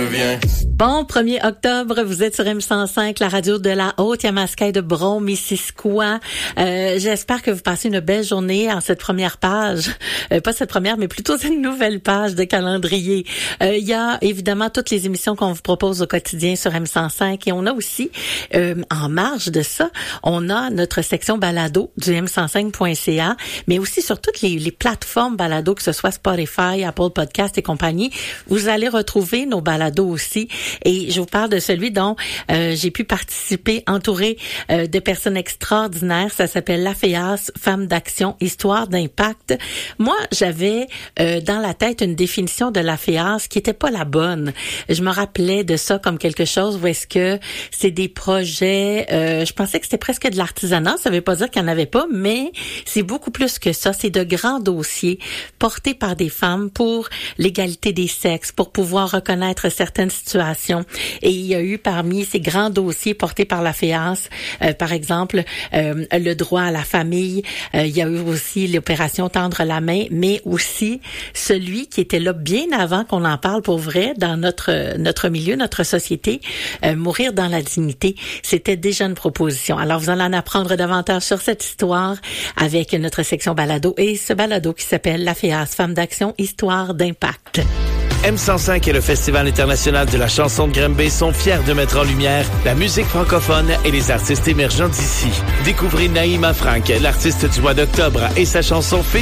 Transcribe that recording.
souviens. Bon, 1er octobre, vous êtes sur M105, la radio de la Haute-Yamaskaï de Brome-Missisquoi. J'espère que vous passez une belle journée en cette première page. Pas cette première, mais plutôt cette nouvelle page de calendrier. Il y a évidemment toutes les émissions qu'on vous propose au quotidien sur M105 et on a aussi, en marge de ça, on a notre section balado du M105.ca, mais aussi sur toutes les plateformes balado, que ce soit Spotify, Apple Podcast et compagnie. Vous allez retrouver nos balados aussi. Et je vous parle de celui dont j'ai pu participer, entouré de personnes extraordinaires. Ça s'appelle La FEAS, Femmes d'action, Histoire d'impact. Moi, j'avais dans la tête une définition de la FEAS qui était pas la bonne. Je me rappelais de ça comme quelque chose où est-ce que c'est des projets, je pensais que c'était presque de l'artisanat. Ça veut pas dire qu'il n'y en avait pas, mais c'est beaucoup plus que ça. C'est de grands dossiers portés par des femmes pour l'égalité des sexes, pour pouvoir reconnaître certaines situations. Et il y a eu parmi ces grands dossiers portés par la FEAS, par exemple, le droit à la famille. Il y a eu aussi l'opération Tendre la main, mais aussi celui qui était là bien avant qu'on en parle pour vrai dans notre milieu, notre société, mourir dans la dignité. C'était déjà une proposition. Alors, vous allez en apprendre davantage sur cette histoire avec notre section balado et ce balado qui s'appelle La FEAS, Femmes d'action, Histoire d'impact. M105 et le Festival international de la chanson de Granby sont fiers de mettre en lumière la musique francophone et les artistes émergents d'ici. Découvrez Naïma Frank, l'artiste du mois d'octobre, et sa chanson